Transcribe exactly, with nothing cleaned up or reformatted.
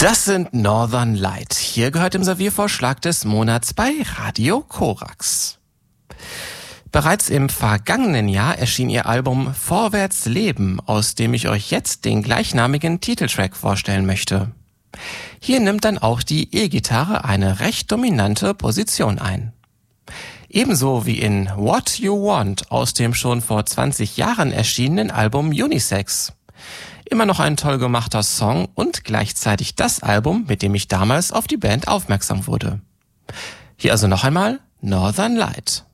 Das sind Northern Light. Hier gehört im Serviervorschlag des Monats bei Radio Korax. Bereits im vergangenen Jahr erschien ihr Album Vorwärts Leben, aus dem ich euch jetzt den gleichnamigen Titeltrack vorstellen möchte. Hier nimmt dann auch die E-Gitarre eine recht dominante Position ein. Ebenso wie in What You Want aus dem schon vor zwanzig Jahren erschienenen Album Unisex. Immer noch ein toll gemachter Song und gleichzeitig das Album, mit dem ich damals auf die Band aufmerksam wurde. Hier also noch einmal Northern Light.